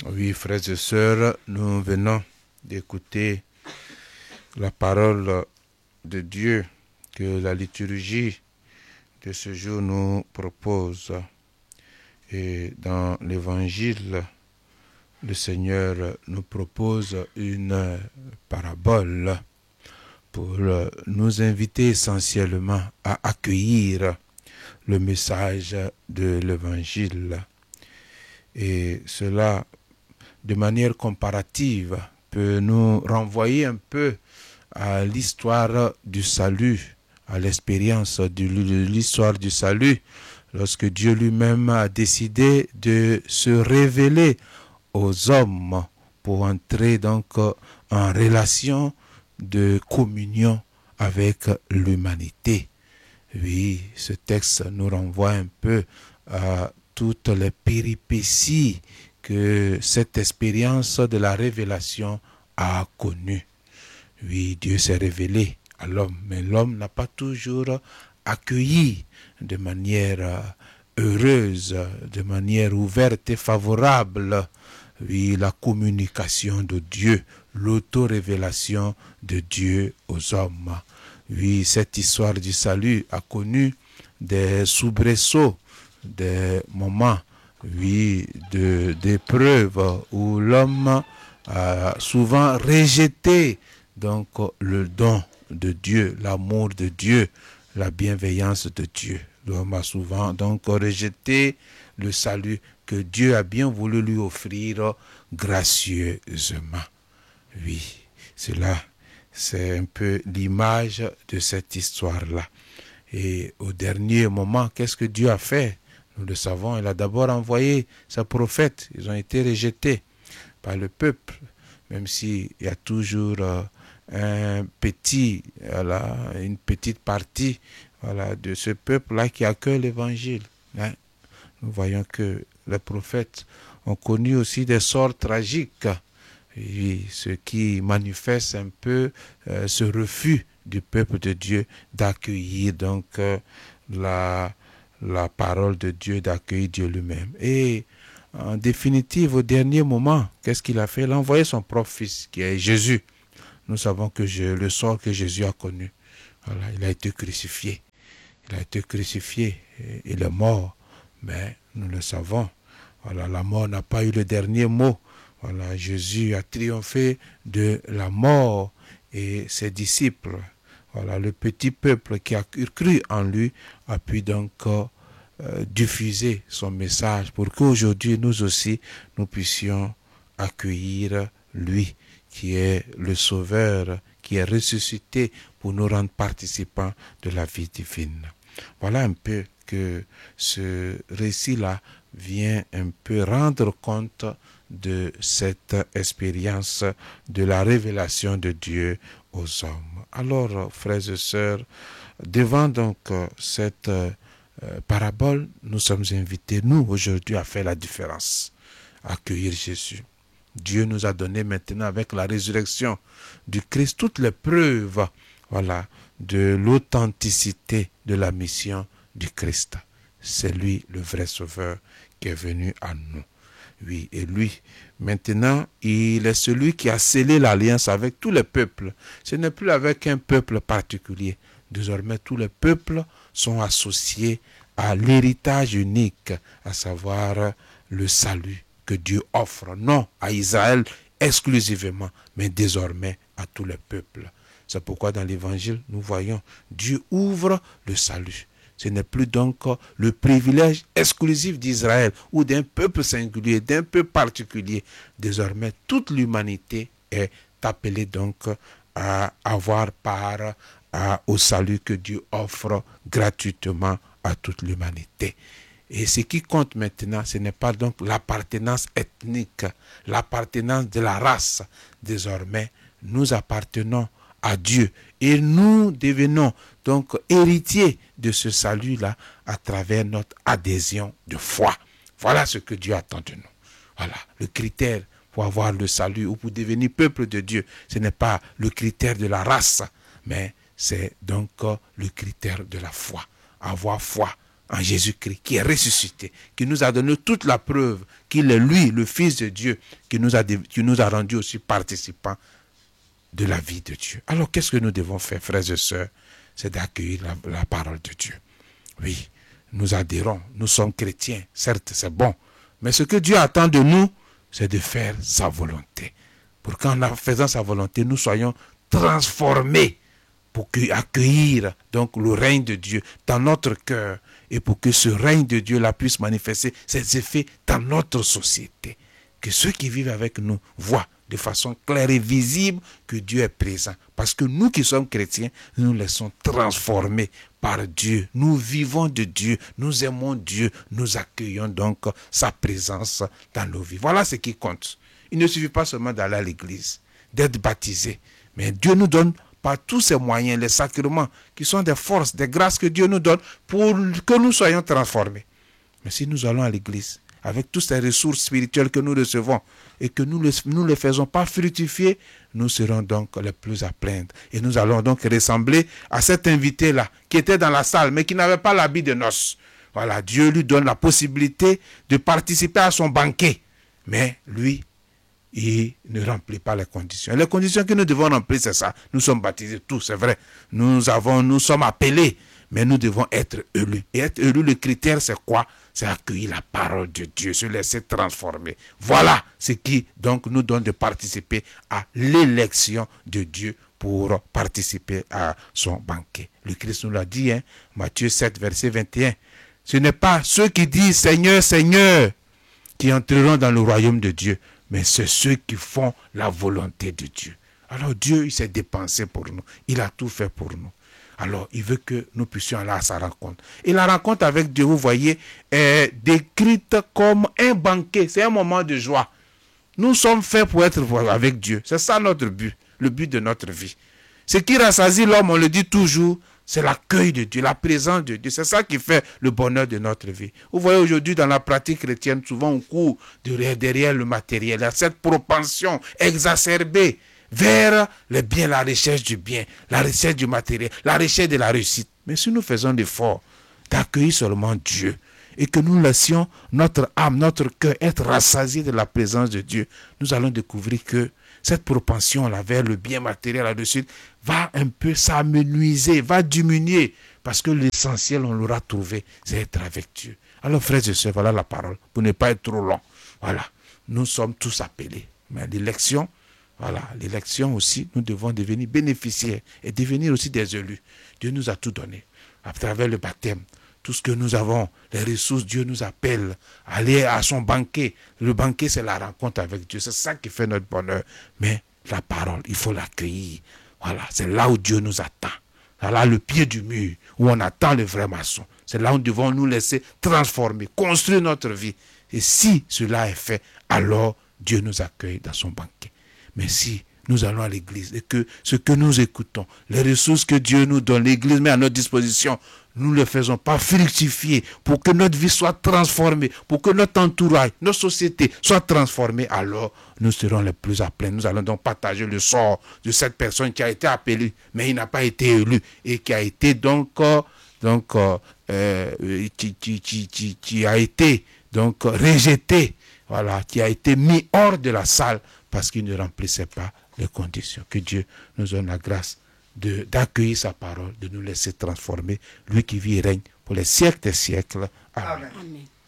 Oui, frères et sœurs, nous venons d'écouter la parole de Dieu que la liturgie de ce jour nous propose. Et dans l'évangile, le Seigneur nous propose une parabole pour nous inviter essentiellement à accueillir le message de l'évangile. Et cela, de manière comparative, peut nous renvoyer un peu à l'histoire du salut, à l'expérience de l'histoire du salut, lorsque Dieu lui-même a décidé de se révéler aux hommes pour entrer donc en relation de communion avec l'humanité. Oui, ce texte nous renvoie un peu à toutes les péripéties que cette expérience de la révélation a connues. Oui, Dieu s'est révélé à l'homme, mais l'homme n'a pas toujours accueilli de manière heureuse, de manière ouverte et favorable, oui, la communication de Dieu, l'auto-révélation de Dieu aux hommes. Oui, cette histoire du salut a connu des soubresauts, des moments, oui, d'épreuves où l'homme a souvent rejeté donc le don de Dieu, l'amour de Dieu, la bienveillance de Dieu. L'homme a souvent donc rejeté le salut que Dieu a bien voulu lui offrir gracieusement. Oui, cela, c'est un peu l'image de cette histoire-là. Et au dernier moment, qu'est-ce que Dieu a fait? Nous le savons, il a d'abord envoyé ses prophètes. Ils ont été rejetés par le peuple, même s'il y a toujours une petite partie de ce peuple-là qui accueille l'évangile. Nous voyons que les prophètes ont connu aussi des sorts tragiques, et ce qui manifeste un peu ce refus du peuple de Dieu d'accueillir donc la parole de Dieu, d'accueillir Dieu lui-même. Et en définitive, au dernier moment, qu'est-ce qu'il a fait? Il a envoyé son propre fils, qui est Jésus. Nous savons que le sort que Jésus a connu, voilà, il a été crucifié. Il a été crucifié et il est mort. Mais nous le savons, voilà, la mort n'a pas eu le dernier mot. Voilà, Jésus a triomphé de la mort et ses disciples. Voilà, le petit peuple qui a cru en lui a pu donc diffuser son message pour qu'aujourd'hui, nous aussi, nous puissions accueillir lui, qui est le Sauveur, qui est ressuscité pour nous rendre participants de la vie divine. Voilà un peu que ce récit-là vient un peu rendre compte de cette expérience de la révélation de Dieu aux hommes. Alors, frères et sœurs, devant donc cette parabole, nous sommes invités, nous, aujourd'hui, à faire la différence, à accueillir Jésus. Dieu nous a donné maintenant, avec la résurrection du Christ, toutes les preuves, voilà, de l'authenticité de la mission du Christ. C'est lui, le vrai Sauveur, qui est venu à nous. Oui, et lui, maintenant, il est celui qui a scellé l'alliance avec tous les peuples. Ce n'est plus avec un peuple particulier. Désormais, tous les peuples sont associés à l'héritage unique, à savoir le salut que Dieu offre, non à Israël exclusivement, mais désormais à tous les peuples. C'est pourquoi dans l'Évangile, nous voyons Dieu ouvre le salut. Ce n'est plus donc le privilège exclusif d'Israël ou d'un peuple singulier, d'un peuple particulier. Désormais, toute l'humanité est appelée donc à avoir part au salut que Dieu offre gratuitement à toute l'humanité. Et ce qui compte maintenant, ce n'est pas donc l'appartenance ethnique, l'appartenance de la race. Désormais, nous appartenons à Dieu et nous devenons donc héritiers de ce salut-là à travers notre adhésion de foi. Voilà ce que Dieu attend de nous. Voilà, le critère pour avoir le salut ou pour devenir peuple de Dieu, ce n'est pas le critère de la race, mais c'est donc le critère de la foi. Avoir foi en Jésus-Christ, qui est ressuscité, qui nous a donné toute la preuve qu'il est lui, le Fils de Dieu, qui nous a rendu aussi participants de la vie de Dieu. Alors, qu'est-ce que nous devons faire, frères et sœurs? C'est d'accueillir la parole de Dieu. Oui, nous adhérons, nous sommes chrétiens, certes, c'est bon, mais ce que Dieu attend de nous, c'est de faire sa volonté. Pour qu'en faisant sa volonté, nous soyons transformés pour accueillir donc le règne de Dieu dans notre cœur et pour que ce règne de Dieu là puisse manifester ses effets dans notre société. Que ceux qui vivent avec nous voient de façon claire et visible que Dieu est présent. Parce que nous qui sommes chrétiens, nous nous laissons transformer par Dieu. Nous vivons de Dieu, nous aimons Dieu, nous accueillons donc sa présence dans nos vies. Voilà ce qui compte. Il ne suffit pas seulement d'aller à l'église, d'être baptisé, mais Dieu nous donne par tous ces moyens, les sacrements, qui sont des forces, des grâces que Dieu nous donne pour que nous soyons transformés. Mais si nous allons à l'église, avec toutes ces ressources spirituelles que nous recevons, et que nous ne les faisons pas fructifier, nous serons donc les plus à plaindre. Et nous allons donc ressembler à cet invité-là, qui était dans la salle, mais qui n'avait pas l'habit de noces. Voilà, Dieu lui donne la possibilité de participer à son banquet. Mais lui, il ne remplit pas les conditions. Les conditions que nous devons remplir, c'est ça. Nous sommes baptisés tous, c'est vrai. Nous sommes appelés, mais nous devons être élus. Et être élus, le critère, c'est quoi? C'est accueillir la parole de Dieu, se laisser transformer. Voilà ce qui donc nous donne de participer à l'élection de Dieu pour participer à son banquet. Le Christ nous l'a dit, Matthieu 7, verset 21. Ce n'est pas ceux qui disent Seigneur, Seigneur, qui entreront dans le royaume de Dieu, mais c'est ceux qui font la volonté de Dieu. Alors Dieu, il s'est dépensé pour nous. Il a tout fait pour nous. Alors, il veut que nous puissions aller à sa rencontre. Et la rencontre avec Dieu, vous voyez, est décrite comme un banquet. C'est un moment de joie. Nous sommes faits pour être avec Dieu. C'est ça notre but, le but de notre vie. Ce qui rassasie l'homme, on le dit toujours, c'est l'accueil de Dieu, la présence de Dieu. C'est ça qui fait le bonheur de notre vie. Vous voyez aujourd'hui dans la pratique chrétienne, souvent on court derrière le matériel. Il y a cette propension exacerbée vers le bien, la recherche du bien, la recherche du matériel, la recherche de la réussite. Mais si nous faisons l'effort d'accueillir seulement Dieu et que nous laissions notre âme, notre cœur être rassasiés de la présence de Dieu, nous allons découvrir que cette propension-là vers le bien matériel, la réussite, va un peu s'amenuiser, va diminuer, parce que l'essentiel, on l'aura trouvé, c'est être avec Dieu. Alors, frères et sœurs, voilà la parole, pour ne pas être trop long. Voilà, nous sommes tous appelés. Mais l'élection, voilà, l'élection aussi, nous devons devenir bénéficiaires et devenir aussi des élus. Dieu nous a tout donné à travers le baptême. Tout ce que nous avons, les ressources, Dieu nous appelle à aller à son banquet. Le banquet, c'est la rencontre avec Dieu. C'est ça qui fait notre bonheur. Mais la parole, il faut l'accueillir. Voilà, c'est là où Dieu nous attend. Là, le pied du mur, où on attend le vrai maçon. C'est là où nous devons nous laisser transformer, construire notre vie. Et si cela est fait, alors Dieu nous accueille dans son banquet. Mais si nous allons à l'église et que ce que nous écoutons, les ressources que Dieu nous donne, l'église met à notre disposition, nous ne le faisons pas fructifier pour que notre vie soit transformée, pour que notre entourage, notre société soit transformée, alors nous serons les plus à plaindre. Nous allons donc partager le sort de cette personne qui a été appelée, mais il n'a pas été élu et qui a été qui a été donc rejeté, voilà, qui a été mis hors de la salle parce qu'il ne remplissait pas les conditions. Que Dieu nous donne la grâce d'accueillir sa parole, de nous laisser transformer, lui qui vit et règne pour les siècles des siècles. Amen. Amen.